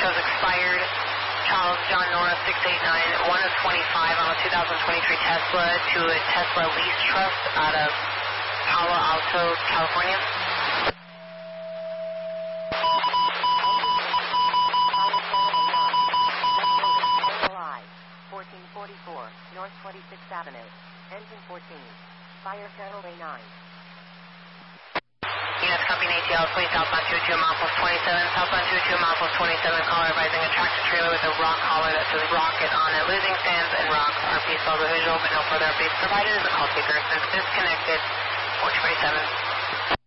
shows expired. Charles John Norris 689, 1 of 25 on a 2023 Tesla to a Tesla Lease Trust out of Palo Alto, California. LI 1444, North 26th Avenue, engine 14, fire channel A9. Units copying ATL, please southbound 22 mile plus 27, southbound 22 mile plus 27, caller advising a tractor trailer with a rock collar that says rocket on it, losing stands and rocks. RP saw the visual, but no further updates provided as the call taker has since disconnected. 427.